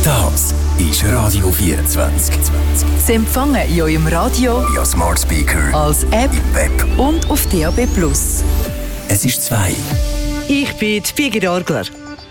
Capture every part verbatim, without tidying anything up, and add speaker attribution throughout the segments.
Speaker 1: Das ist Radio vierundzwanzig.
Speaker 2: Sie empfangen in eurem Radio,
Speaker 1: via Smart Speaker,
Speaker 2: als App
Speaker 1: im Web
Speaker 2: und auf D A B plus.
Speaker 1: Es ist zwei.
Speaker 3: Ich bin die Birgit Orgler.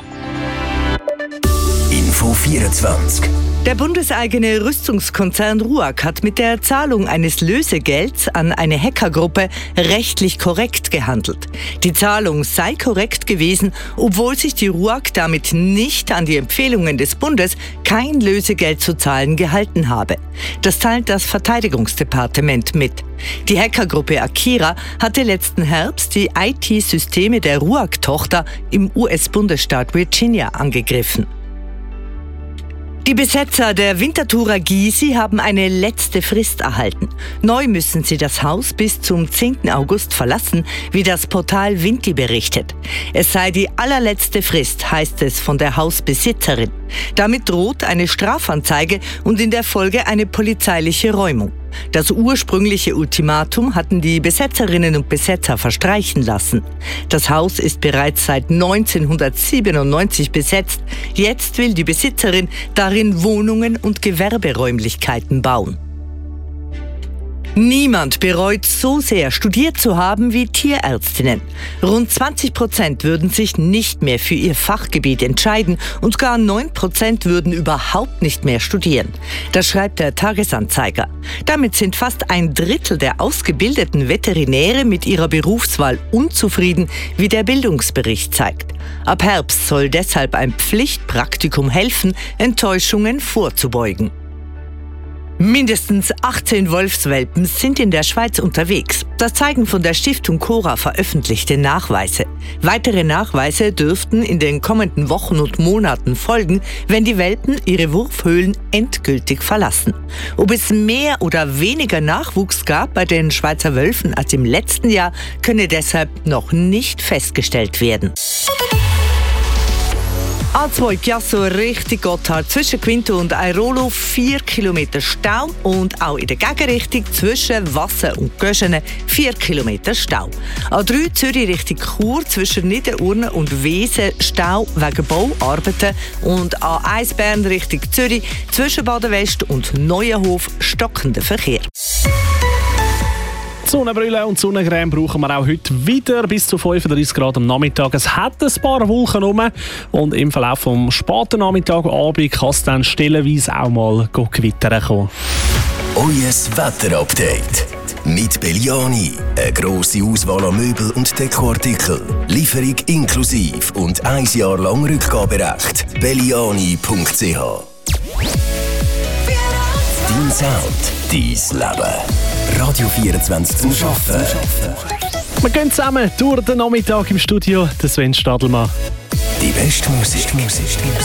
Speaker 1: Info vierundzwanzig.
Speaker 3: Der bundeseigene Rüstungskonzern RUAG hat mit der Zahlung eines Lösegelds an eine Hackergruppe rechtlich korrekt gehandelt. Die Zahlung sei korrekt gewesen, obwohl sich die RUAG damit nicht an die Empfehlungen des Bundes, kein Lösegeld zu zahlen, gehalten habe. Das teilt das Verteidigungsdepartement mit. Die Hackergruppe Akira hatte letzten Herbst die I T-Systeme der RUAG-Tochter im U S-Bundesstaat Virginia angegriffen. Die Besetzer der Winterthurer Gysi haben eine letzte Frist erhalten. Neu müssen sie das Haus bis zum zehnten August verlassen, wie das Portal Vinti berichtet. Es sei die allerletzte Frist, heißt es von der Hausbesitzerin. Damit droht eine Strafanzeige und in der Folge eine polizeiliche Räumung. Das ursprüngliche Ultimatum hatten die Besetzerinnen und Besetzer verstreichen lassen. Das Haus ist bereits seit neunzehnhundertsiebenundneunzig besetzt. Jetzt will die Besitzerin darin Wohnungen und Gewerberäumlichkeiten bauen. Niemand bereut so sehr, studiert zu haben wie Tierärztinnen. Rund zwanzig Prozent würden sich nicht mehr für ihr Fachgebiet entscheiden und gar neun Prozent würden überhaupt nicht mehr studieren. Das schreibt der Tagesanzeiger. Damit sind fast ein Drittel der ausgebildeten Veterinäre mit ihrer Berufswahl unzufrieden, wie der Bildungsbericht zeigt. Ab Herbst soll deshalb ein Pflichtpraktikum helfen, Enttäuschungen vorzubeugen. Mindestens achtzehn Wolfswelpen sind in der Schweiz unterwegs. Das zeigen von der Stiftung Cora veröffentlichte Nachweise. Weitere Nachweise dürften in den kommenden Wochen und Monaten folgen, wenn die Welpen ihre Wurfhöhlen endgültig verlassen. Ob es mehr oder weniger Nachwuchs gab bei den Schweizer Wölfen als im letzten Jahr, könne deshalb noch nicht festgestellt werden. A zwei Chiasso Richtung Gotthard zwischen Quinto und Airolo vier Kilometer Stau und auch in der Gegenrichtung zwischen Wasser und Göschene vier Kilometer Stau. A drei Zürich Richtung Chur zwischen Niederurne und Wesen Stau wegen Bauarbeiten und A eins Bern Richtung Zürich zwischen Baden-West und Neuenhof stockender Verkehr.
Speaker 4: Sonnenbrille und Sonnencreme brauchen wir auch heute wieder bis zu fünfunddreißig Grad am Nachmittag. Es hat ein paar Wolken rum und im Verlauf vom späten Nachmittag und Abend kann es dann stellenweise auch mal gewittern kommen.
Speaker 1: Euer Wetterupdate mit Belliani. Eine grosse Auswahl an Möbel und Dekoartikeln. Lieferung inklusive und ein Jahr lang Rückgaberecht. belliani punkt c h. Dein Sound, dein Leben. Radio vierundzwanzig zum Arbeiten.
Speaker 4: Wir gehen zusammen durch den Nachmittag im Studio. Der Sven Stadelmann.
Speaker 1: Die beste Musik.